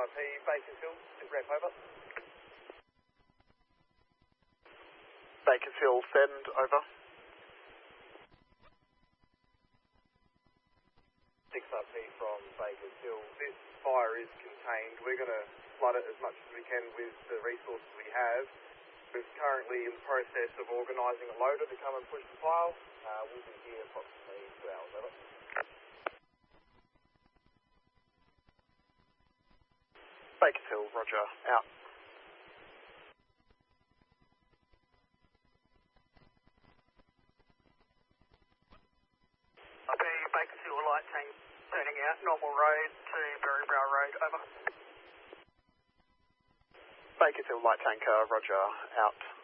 RP, Bakersfield, rep over. Bakersfield, send over. 6RP from Bakersfield. This fire is contained. We're going to flood it as much as we can with the resources we have. We're currently in the process of organising a loader to come and push the pile. We'll be here approximately 2 hours, over. Bakersfield, roger, out. Okay, Bakersfield light tank turning out, normal road to Berrybrow Road, over. Bakersfield light tanker, roger, out.